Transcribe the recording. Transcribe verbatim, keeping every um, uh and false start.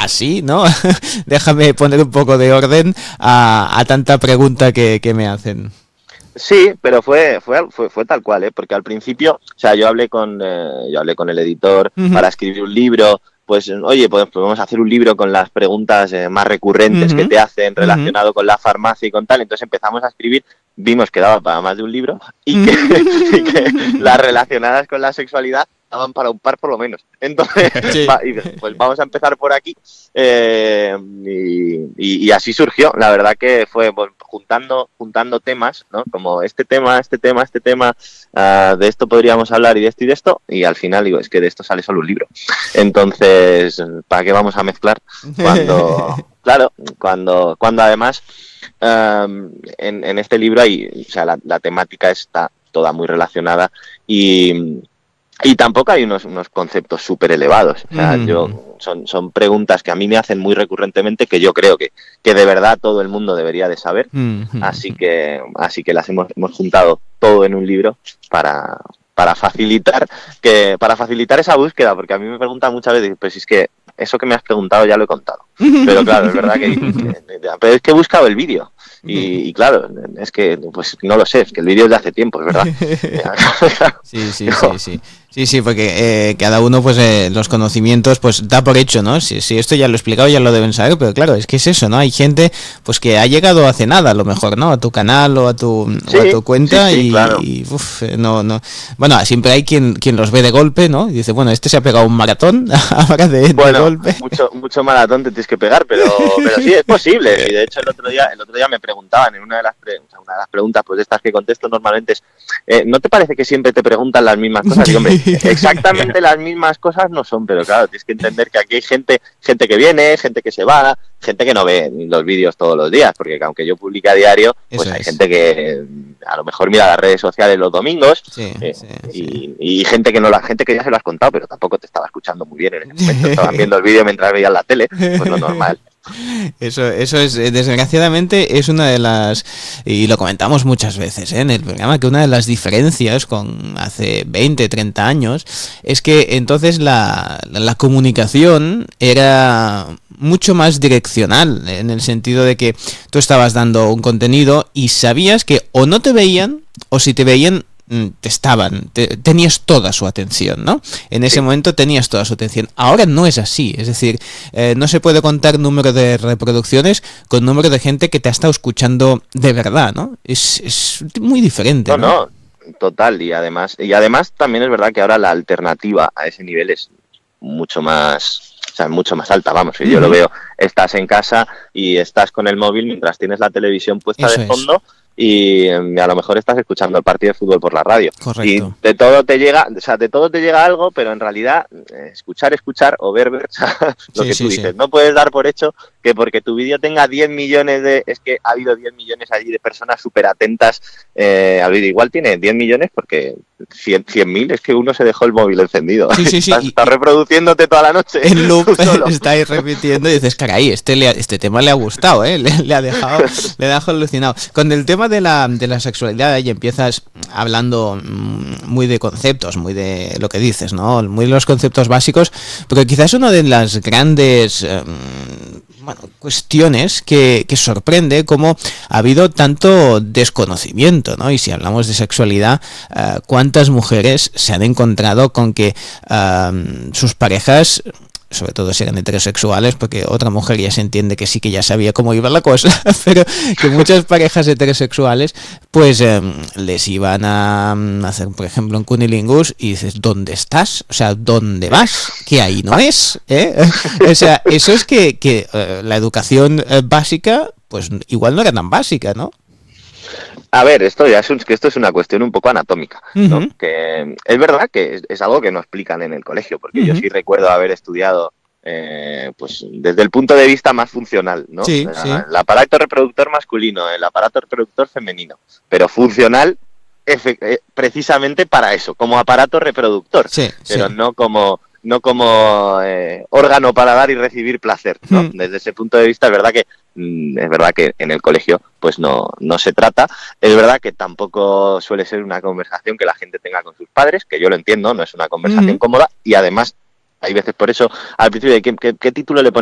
así, ¿no? Déjame poner un poco de orden a, a tanta pregunta que, que me hacen. Sí, pero fue, fue, fue, fue tal cual, ¿eh? Porque al principio, o sea, yo hablé con, eh, yo hablé con el editor Uh-huh. para escribir un libro, pues, oye, pues podemos hacer un libro con las preguntas eh, más recurrentes uh-huh. que te hacen relacionado uh-huh. con la farmacia y con tal. Entonces empezamos a escribir, vimos que daba para más de un libro y que, uh-huh. y que las relacionadas con la sexualidad daban para un par por lo menos. Entonces, sí. va, y, pues vamos a empezar por aquí. Eh, y, y, y así surgió. La verdad que fue pues, juntando, juntando temas, ¿no? Como este tema, este tema, este tema, uh, de esto podríamos hablar y de esto y de esto. Y al final digo, es que de esto sale solo un libro. Entonces, ¿para qué vamos a mezclar? Cuando, claro, cuando, cuando además um, en, en este libro hay, o sea, la, la temática está toda muy relacionada y Y tampoco hay unos, unos conceptos súper elevados. O sea, mm. yo, son, son preguntas que a mí me hacen muy recurrentemente que yo creo que, que de verdad todo el mundo debería de saber. Mm. Así que así que las hemos, hemos juntado todo en un libro para, para facilitar que para facilitar esa búsqueda, porque a mí me preguntan muchas veces, pues si es que eso que me has preguntado ya lo he contado. Pero claro, es verdad que, que pero es que he buscado el vídeo. Y, y claro, es que pues no lo sé, es que el vídeo es de hace tiempo, es verdad. Sí, sí, sí, sí. Sí, sí, porque eh, cada uno, pues, eh, los conocimientos, pues, da por hecho, ¿no? Si, si esto ya lo he explicado, ya lo deben saber, pero claro, es que es eso, ¿no? Hay gente, pues, que ha llegado hace nada, a lo mejor, ¿no? A tu canal o a tu, sí, o a tu cuenta sí, sí, y, claro. y uf, no, no. Bueno, siempre hay quien, quien los ve de golpe, ¿no? Y dice, bueno, este se ha pegado un maratón, ahora de, bueno, de golpe. Mucho, mucho maratón te tienes que pegar, pero, pero sí, es posible. Y de hecho, el otro día, el otro día me preguntaban en una de las, pre, una de las preguntas, pues, estas que contesto normalmente es, eh, ¿no te parece que siempre te preguntan las mismas cosas? Y, hombre, exactamente las mismas cosas no son, pero claro, tienes que entender que aquí hay gente, gente que viene, gente que se va, gente que no ve los vídeos todos los días, porque aunque yo publique a diario, pues Eso hay es. gente que a lo mejor mira las redes sociales los domingos, sí, eh, sí, y, sí. y gente que no, la gente que ya se lo has contado, pero tampoco te estaba escuchando muy bien en ese momento, estaban viendo el vídeo mientras veían la tele, pues lo normal. Eso, eso es, desgraciadamente, es una de las, y lo comentamos muchas veces, ¿eh? En el programa, que una de las diferencias con hace veinte, treinta años es que entonces la, la comunicación era mucho más direccional, en el sentido de que tú estabas dando un contenido y sabías que o no te veían, o si te veían, te estaban, te, tenías toda su atención, ¿no? En ese sí. momento tenías toda su atención. Ahora no es así, es decir, eh, no se puede contar número de reproducciones con número de gente que te ha estado escuchando de verdad, ¿no? Es, es muy diferente, no, ¿no? No, total, y además, y además también es verdad que ahora la alternativa a ese nivel es mucho más, o sea, mucho más alta, vamos, uh-huh. yo lo veo, estás en casa y estás con el móvil mientras tienes la televisión puesta Eso de fondo. Es. Y a lo mejor estás escuchando el partido de fútbol por la radio. Correcto. Y de todo te llega, o sea, de todo te llega algo, pero en realidad escuchar, escuchar o ver, ver, o sea, lo sí, que tú sí, dices. Sí. No puedes dar por hecho que porque tu vídeo tenga diez millones de... Es que ha habido diez millones allí de personas súper atentas eh, al vídeo. Igual tiene diez millones porque cien mil es que uno se dejó el móvil encendido. Sí, sí, sí. Estás, estás reproduciéndote toda la noche. En loop estáis repitiendo y dices, caray, este, le ha, este tema le ha gustado, ¿eh? Le, le ha dejado le ha dejado alucinado. Con el tema de la, de la sexualidad y empiezas hablando muy de conceptos, muy de lo que dices, ¿no? Muy de los conceptos básicos, porque quizás una de las grandes eh, bueno, cuestiones que, que sorprende cómo ha habido tanto desconocimiento, ¿no? Y si hablamos de sexualidad, eh, ¿cuántas mujeres se han encontrado con que eh, sus parejas, sobre todo si eran heterosexuales, porque otra mujer ya se entiende que sí que ya sabía cómo iba la cosa, pero que muchas parejas heterosexuales pues eh, les iban a hacer, por ejemplo, un cunilingus y dices, ¿dónde estás? O sea, ¿dónde vas? Que ahí no es, ¿eh? O sea, eso es que, que eh, la educación eh, básica, pues igual no era tan básica, ¿no? A ver, esto ya es, un, que esto es una cuestión un poco anatómica, ¿no? Uh-huh. Que es verdad que es, es algo que no explican en el colegio, porque uh-huh. yo sí recuerdo haber estudiado eh, pues desde el punto de vista más funcional, ¿no? Sí, el, sí. el aparato reproductor masculino, el aparato reproductor femenino, pero funcional efe, eh, precisamente para eso, como aparato reproductor, sí, pero sí. no como no como eh, órgano para dar y recibir placer, ¿no? Uh-huh. Desde ese punto de vista es verdad que es verdad que en el colegio pues no, no se trata, es verdad que tampoco suele ser una conversación que la gente tenga con sus padres, que yo lo entiendo, no es una conversación uh-huh. cómoda, y además hay veces por eso al principio de qué, qué, qué título le pones